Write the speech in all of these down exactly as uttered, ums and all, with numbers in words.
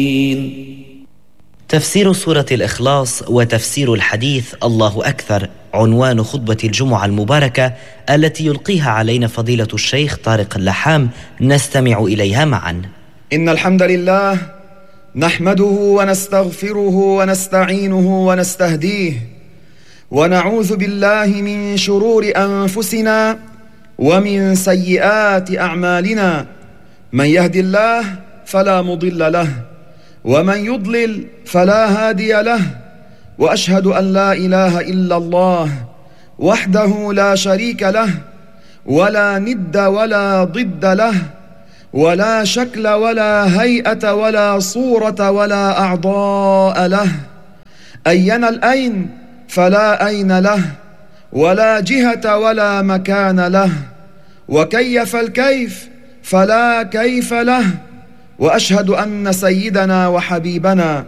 تفسير سورة الإخلاص وتفسير الحديث الله أكثر عنوان خطبة الجمعة المباركة التي يلقيها علينا فضيلة الشيخ طارق اللحام، نستمع إليها معا. إن الحمد لله نحمده ونستغفره ونستعينه ونستهديه، ونعوذ بالله من شرور أنفسنا ومن سيئات أعمالنا. من يهد الله فلا مضل له، ومن يضلل فلا هادي له، وأشهد أن لا إله إلا الله وحده لا شريك له، ولا ند ولا ضد له، ولا شكل ولا هيئة ولا صورة ولا أعضاء له. أين الأين فلا أين له، ولا جهة ولا مكان له، وكيف الكيف فلا كيف له. وأشهد أن سيدنا وحبيبنا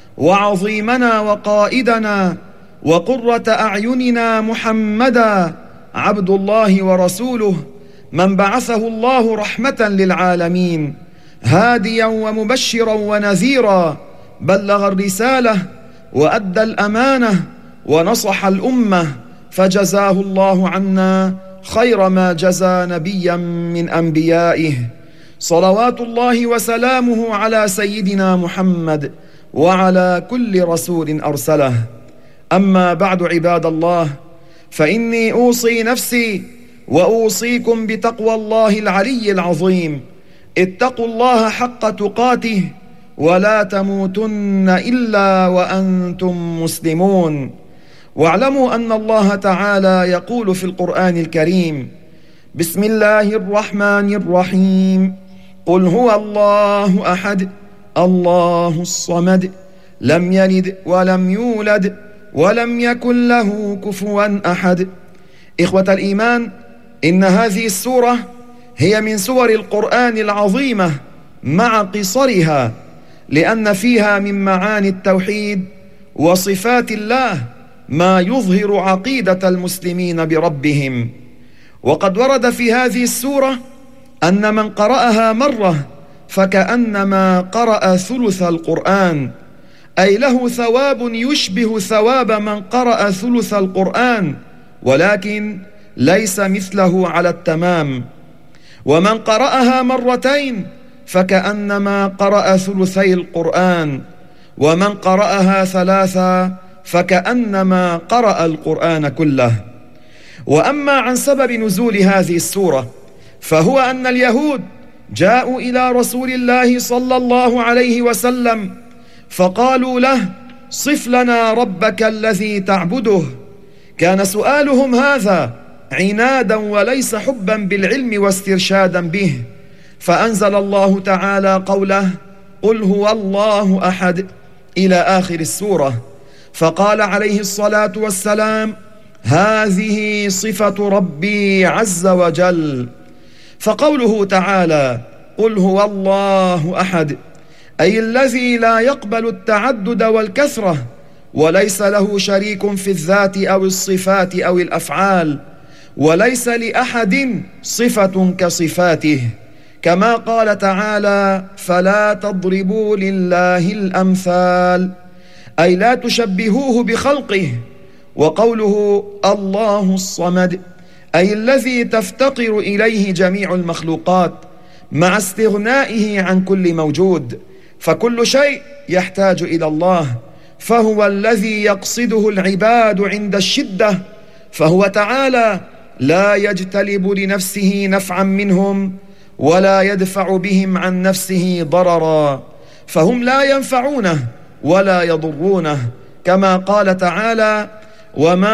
وعظيمنا وقائدنا وقرة أعيننا محمدا عبد الله ورسوله، من بعثه الله رحمة للعالمين، هاديا ومبشرا ونذيرا، بلغ الرسالة وأدى الأمانة ونصح الأمة، فجزاه الله عنا خير ما جزى نبيا من أنبيائه. صلوات الله وسلامه على سيدنا محمد وعلى كل رسول أرسله. أما بعد، عباد الله، فإني أوصي نفسي وأوصيكم بتقوى الله العلي العظيم. اتقوا الله حق تقاته ولا تموتن إلا وأنتم مسلمون. واعلموا أن الله تعالى يقول في القرآن الكريم: بسم الله الرحمن الرحيم، قل هو الله أحد الله الصمد لم يلد ولم يولد ولم يكن له كفوا أحد. إخوة الإيمان، إن هذه السورة هي من سور القرآن العظيمة مع قصرها، لأن فيها من معاني التوحيد وصفات الله ما يظهر عقيدة المسلمين بربهم. وقد ورد في هذه السورة أن من قرأها مرة فكأنما قرأ ثلث القرآن، أي له ثواب يشبه ثواب من قرأ ثلث القرآن، ولكن ليس مثله على التمام. ومن قرأها مرتين فكأنما قرأ ثلثي القرآن، ومن قرأها ثلاثة فكأنما قرأ القرآن كله. وأما عن سبب نزول هذه السورة، فهو أن اليهود جاءوا إلى رسول الله صلى الله عليه وسلم فقالوا له: صف لنا ربك الذي تعبده. كان سؤالهم هذا عنادا وليس حبا بالعلم واسترشادا به، فأنزل الله تعالى قوله: قل هو الله أحد، إلى آخر السورة. فقال عليه الصلاة والسلام: هذه صفة ربي عز وجل. فقوله تعالى: قل هو الله أحد، أي الذي لا يقبل التعدد والكثرة، وليس له شريك في الذات أو الصفات أو الأفعال، وليس لأحد صفة كصفاته، كما قال تعالى: فلا تضربوا لله الأمثال، أي لا تشبهوه بخلقه. وقوله الله الصمد، أي الذي تفتقر إليه جميع المخلوقات مع استغنائه عن كل موجود، فكل شيء يحتاج إلى الله، فهو الذي يقصده العباد عند الشدة، فهو تعالى لا يجتلب لنفسه نفعا منهم ولا يدفع بهم عن نفسه ضررا، فهم لا ينفعونه ولا يضرونه، كما قال تعالى: وما